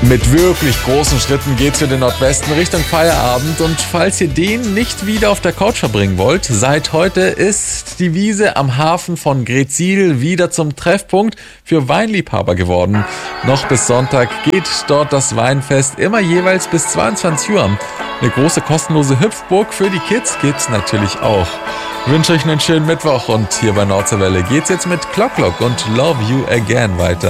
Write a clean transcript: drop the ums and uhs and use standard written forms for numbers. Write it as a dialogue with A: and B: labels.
A: Mit wirklich großen Schritten geht's für den Nordwesten Richtung Feierabend und falls ihr den nicht wieder auf der Couch verbringen wollt, seit heute ist die Wiese am Hafen von Greetsiel wieder zum Treffpunkt für Weinliebhaber geworden. Noch bis Sonntag geht dort das Weinfest immer jeweils bis 22 Uhr. Eine große kostenlose Hüpfburg für die Kids gibt's natürlich auch. Ich wünsche euch einen schönen Mittwoch und hier bei Nordseewelle geht's jetzt mit Clock Clock und Love You Again weiter.